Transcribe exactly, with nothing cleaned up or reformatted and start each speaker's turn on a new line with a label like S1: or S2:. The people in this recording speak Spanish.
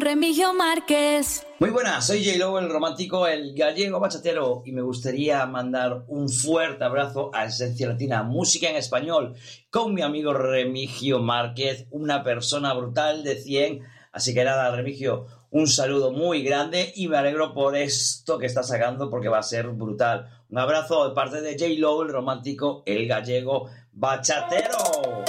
S1: Remigio Márquez.
S2: Muy buenas, soy J-Lo, el romántico, el gallego bachatero, y me gustaría mandar un fuerte abrazo a Esencia Latina, música en español, con mi amigo Remigio Márquez, una persona brutal de cien. Así que nada, Remigio, un saludo muy grande y me alegro por esto que está sacando porque va a ser brutal. Un abrazo de parte de J-Lo, el romántico, el gallego bachatero.